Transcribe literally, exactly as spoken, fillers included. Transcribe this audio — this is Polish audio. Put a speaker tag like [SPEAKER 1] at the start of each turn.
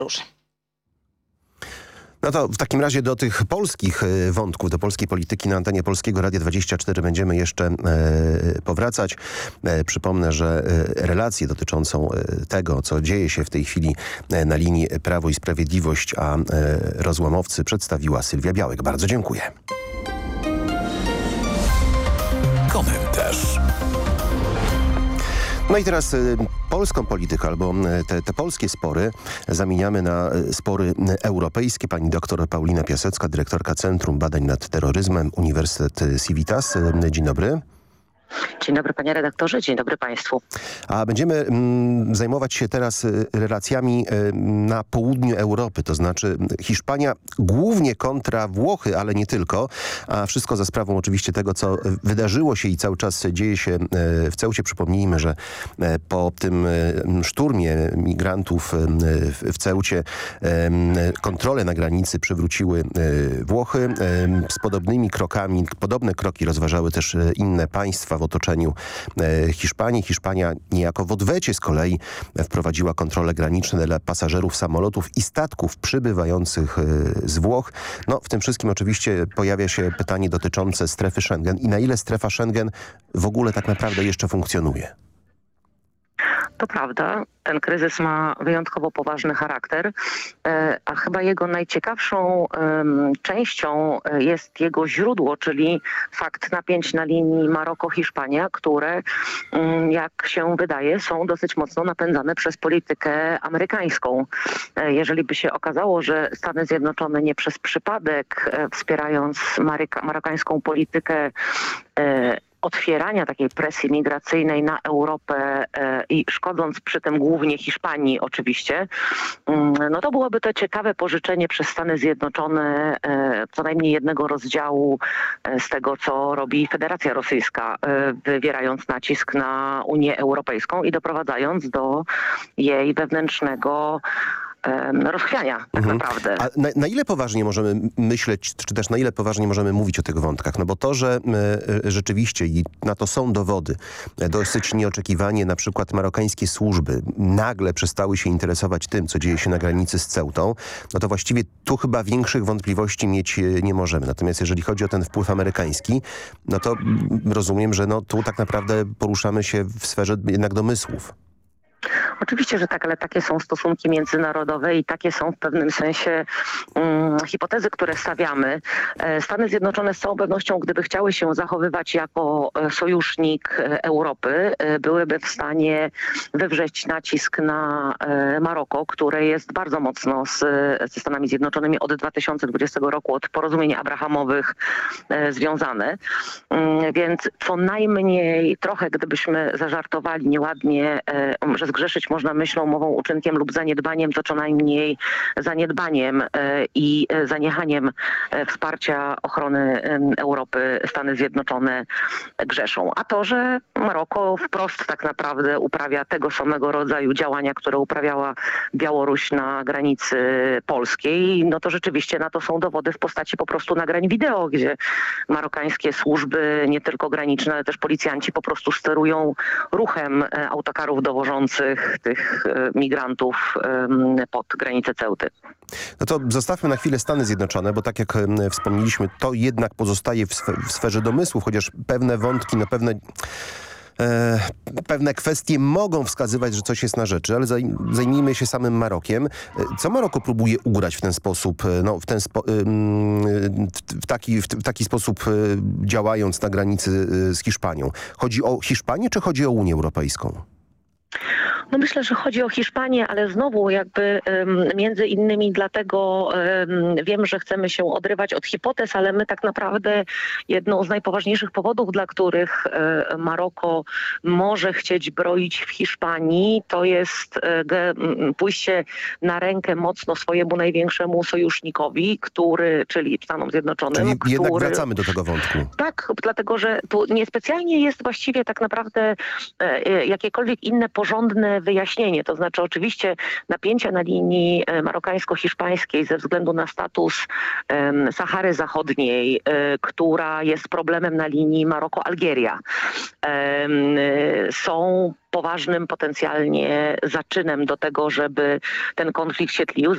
[SPEAKER 1] ruszy.
[SPEAKER 2] No to w takim razie do tych polskich wątków, do polskiej polityki na antenie Polskiego Radia dwadzieścia cztery będziemy jeszcze e, powracać. E, przypomnę, że e, relację dotyczącą e, tego, co dzieje się w tej chwili e, na linii Prawo i Sprawiedliwość, a e, rozłamowcy przedstawiła Sylwia Białek. Bardzo dziękuję.
[SPEAKER 3] Komentarz.
[SPEAKER 2] No i teraz y, polską politykę albo te, te polskie spory zamieniamy na y, spory europejskie. Pani doktor Paulina Piasecka, dyrektorka Centrum Badań nad Terroryzmem, Uniwersytet Civitas. Y, dzień dobry.
[SPEAKER 1] Dzień dobry panie redaktorze, dzień dobry państwu.
[SPEAKER 2] A będziemy mm, zajmować się teraz y, relacjami y, na południu Europy, to znaczy Hiszpania głównie kontra Włochy, ale nie tylko, a wszystko za sprawą oczywiście tego, co wydarzyło się i cały czas dzieje się y, w Ceucie. Przypomnijmy, że y, po tym y, szturmie migrantów y, w Ceucie y, kontrolę na granicy przywróciły y, Włochy. Y, z podobnymi krokami, podobne kroki rozważały też y, inne państwa w otoczeniu e, Hiszpanii. Hiszpania niejako w odwecie z kolei wprowadziła kontrole graniczne dla pasażerów samolotów i statków przybywających e, z Włoch. No, w tym wszystkim oczywiście pojawia się pytanie dotyczące strefy Schengen i na ile strefa Schengen w ogóle tak naprawdę jeszcze funkcjonuje.
[SPEAKER 1] To prawda, ten kryzys ma wyjątkowo poważny charakter, a chyba jego najciekawszą częścią jest jego źródło, czyli fakt napięć na linii Maroko-Hiszpania, które, jak się wydaje, są dosyć mocno napędzane przez politykę amerykańską. Jeżeli by się okazało, że Stany Zjednoczone nie przez przypadek, wspierając maryka, marokańską politykę otwierania takiej presji migracyjnej na Europę e, i szkodząc przy tym głównie Hiszpanii oczywiście, mm, no to byłoby to ciekawe pożyczenie przez Stany Zjednoczone e, co najmniej jednego rozdziału e, z tego, co robi Federacja Rosyjska, e, wywierając nacisk na Unię Europejską i doprowadzając do jej wewnętrznego rozchwiania tak mhm. naprawdę.
[SPEAKER 2] A na, na ile poważnie możemy myśleć, czy też na ile poważnie możemy mówić o tych wątkach? No bo to, że e, rzeczywiście i na to są dowody, dosyć nieoczekiwanie na przykład marokańskie służby nagle przestały się interesować tym, co dzieje się na granicy z Ceutą, no to właściwie tu chyba większych wątpliwości mieć nie możemy. Natomiast jeżeli chodzi o ten wpływ amerykański, no to rozumiem, że no tu tak naprawdę poruszamy się w sferze jednak domysłów.
[SPEAKER 1] Oczywiście, że tak, ale takie są stosunki międzynarodowe i takie są w pewnym sensie um, hipotezy, które stawiamy. Stany Zjednoczone z całą pewnością, gdyby chciały się zachowywać jako sojusznik Europy, byłyby w stanie wywrzeć nacisk na Maroko, które jest bardzo mocno z, ze Stanami Zjednoczonymi od dwa tysiące dwudziestego roku, od porozumień abrahamowych e, związane. Um, więc co najmniej trochę, gdybyśmy zażartowali nieładnie, e, że zgrzeszyć można myślą, mową, uczynkiem lub zaniedbaniem, to co najmniej zaniedbaniem i zaniechaniem wsparcia ochrony Europy Stany Zjednoczone grzeszą. A to, że Maroko wprost tak naprawdę uprawia tego samego rodzaju działania, które uprawiała Białoruś na granicy polskiej, no to rzeczywiście na to są dowody w postaci po prostu nagrań wideo, gdzie marokańskie służby, nie tylko graniczne, ale też policjanci po prostu sterują ruchem autokarów dowożących tych migrantów pod granicę Ceuty.
[SPEAKER 2] No to zostawmy na chwilę Stany Zjednoczone, bo tak jak wspomnieliśmy, to jednak pozostaje w, sfer w sferze domysłów, chociaż pewne wątki, no pewne... E, pewne kwestie mogą wskazywać, że coś jest na rzeczy, ale zaj zajmijmy się samym Marokiem. Co Maroko próbuje ugrać w ten sposób, no, w, ten spo w, taki, w, w taki sposób działając na granicy z Hiszpanią? Chodzi o Hiszpanię, czy chodzi o Unię Europejską?
[SPEAKER 1] No myślę, że chodzi o Hiszpanię, ale znowu jakby um, między innymi dlatego um, wiem, że chcemy się odrywać od hipotez, ale my tak naprawdę jedną z najpoważniejszych powodów, dla których e, Maroko może chcieć broić w Hiszpanii, to jest e, ge, pójście na rękę mocno swojemu największemu sojusznikowi, który, czyli Stanom Zjednoczonym.
[SPEAKER 2] Czyli
[SPEAKER 1] który,
[SPEAKER 2] jednak wracamy do tego wątku.
[SPEAKER 1] Tak, dlatego że tu niespecjalnie jest właściwie tak naprawdę e, jakiekolwiek inne porządne wyjaśnienie. To znaczy oczywiście napięcia na linii marokańsko-hiszpańskiej ze względu na status um, Sahary Zachodniej, um, która jest problemem na linii Maroko-Algieria, um, są poważnym potencjalnie zaczynem do tego, żeby ten konflikt się tlił.